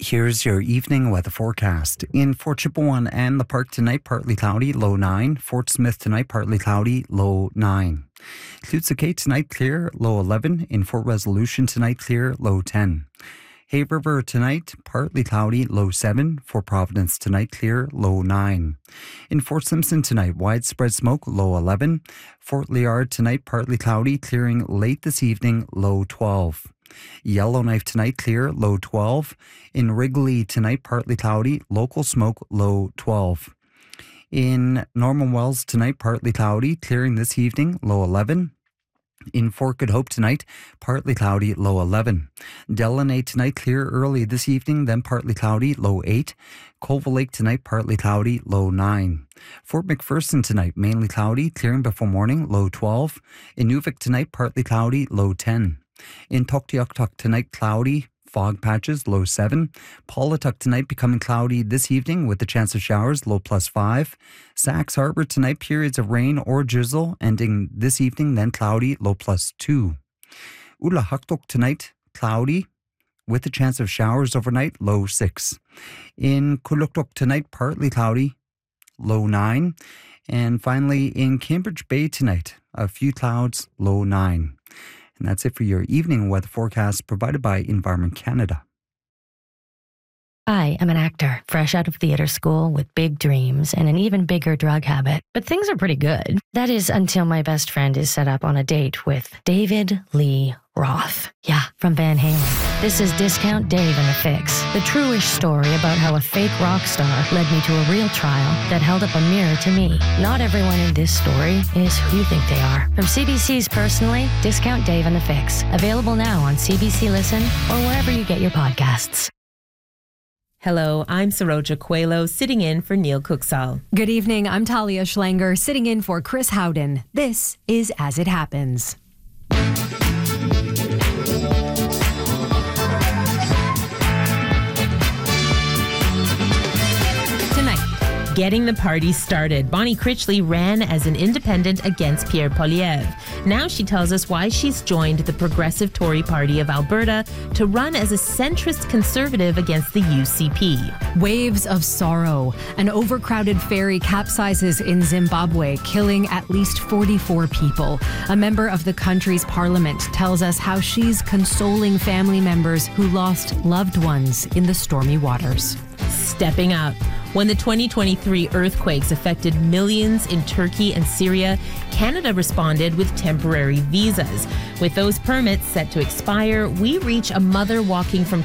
Here's your evening weather forecast. In Fort Chipewyan and the Park tonight, partly cloudy, low 9. Fort Smith tonight, partly cloudy, low 9. Lutza tonight, clear, low 11. In Fort Resolution tonight, clear, low 10. Hay River tonight, partly cloudy, low 7. Fort Providence tonight, clear, low 9. In Fort Simpson tonight, widespread smoke, low 11. Fort Liard tonight, partly cloudy, clearing late this evening, low 12. Yellowknife tonight, clear, low 12. In Wrigley tonight, partly cloudy, local smoke, low 12. In Norman Wells tonight, partly cloudy, clearing this evening, low 11. In Fort Good Hope tonight, partly cloudy, low 11. Delaney tonight, clear early this evening, then partly cloudy, low 8. Colville Lake tonight, partly cloudy, low 9. Fort McPherson tonight, mainly cloudy, clearing before morning, low 12. In Nuvik tonight, partly cloudy, low 10. In Tuktoyaktuk tonight, cloudy, fog patches, low 7. Paulatuk tonight becoming cloudy this evening with the chance of showers, low +5. Sax Harbor tonight, periods of rain or drizzle, ending this evening, then cloudy, low +2. Ulahaktuk tonight, cloudy with the chance of showers overnight, low 6. In Kuluktuk tonight, partly cloudy, low 9. And finally, in Cambridge Bay tonight, a few clouds, low 9. And that's it for your evening weather forecast provided by Environment Canada. I am an actor, fresh out of theater school with big dreams and an even bigger drug habit. But things are pretty good. That is until my best friend is set up on a date with David Lee Roth. Yeah, from Van Halen. This is Discount Dave and the Fix, the true-ish story about how a fake rock star led me to a real trial that held up a mirror to me. Not everyone in this story is who you think they are. From CBC's Personally, Discount Dave and the Fix. Available now on CBC Listen or wherever you get your podcasts. Hello, I'm Saroja Coelho, sitting in for Neil Cooksall. Good evening, I'm Talia Schlanger, sitting in for Chris Howden. This is As It Happens. Getting the party started. Bonnie Critchley ran as an independent against Pierre Poilievre. Now she tells us why she's joined the Progressive Tory Party of Alberta to run as a centrist conservative against the UCP. Waves of sorrow. An overcrowded ferry capsizes in Zimbabwe, killing at least 44 people. A member of the country's parliament tells us how she's consoling family members who lost loved ones in the stormy waters. Stepping up. When the 2023 earthquakes affected millions in Turkey and Syria, Canada responded with temporary visas. With those permits set to expire, we reach a mother walking from